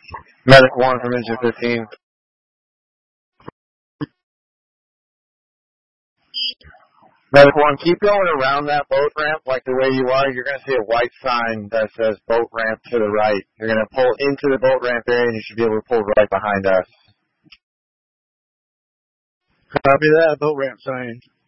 Medic 1 from engine 15. Medic 1, keep going around that boat ramp like the way you are. You're going to see a white sign that says boat ramp to the right. You're going to pull into the boat ramp area and you should be able to pull right behind us. Copy that, boat ramp sign.